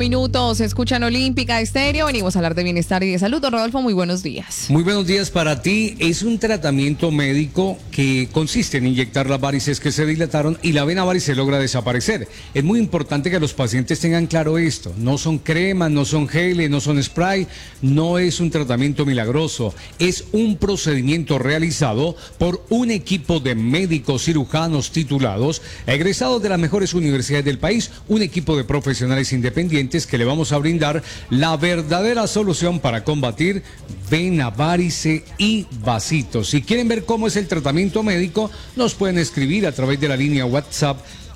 Minutos, escuchan Olímpica Estéreo. Venimos a hablar de bienestar y de salud. Don Rodolfo, muy buenos días. Muy buenos días para ti. Es un tratamiento médico que consiste en inyectar las varices que se dilataron y la vena varice logra desaparecer. Es muy importante que los pacientes tengan claro esto. No son cremas, no son geles, no son spray, no es un tratamiento milagroso. Es un procedimiento realizado por un equipo de médicos cirujanos titulados, egresados de las mejores universidades del país, un equipo de profesionales independientes que le vamos a brindar la verdadera solución para combatir vena varice y vasitos. Si quieren ver cómo es el tratamiento médico, nos pueden escribir a través de la línea WhatsApp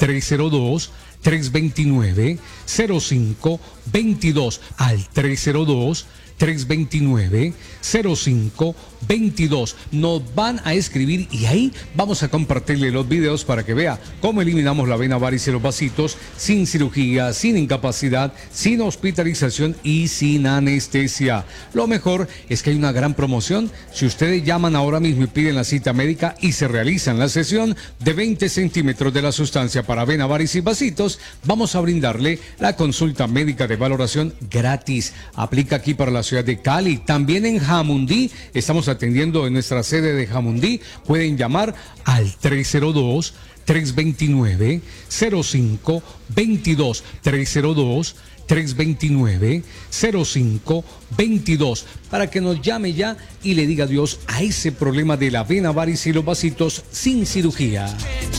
302-329-0522 al 302-329-0522. Nos van a escribir y ahí vamos a compartirle los videos para que vea cómo eliminamos la vena varice y los vasitos sin cirugía, sin incapacidad, sin hospitalización y sin anestesia. Lo mejor es que hay una gran promoción. Si ustedes llaman ahora mismo y piden la cita médica y se realizan la sesión de 20 centímetros de la sustancia para vena varice y vasitos, vamos a brindarle la consulta médica de valoración gratis. Aplica aquí para la ciudad de Cali, también en Jamundí. Estamos atendiendo en nuestra sede de Jamundí. Pueden llamar al 302-329-0522 302-329-0522 para que nos llame ya y le diga adiós a ese problema de la vena varice y los vasitos sin cirugía.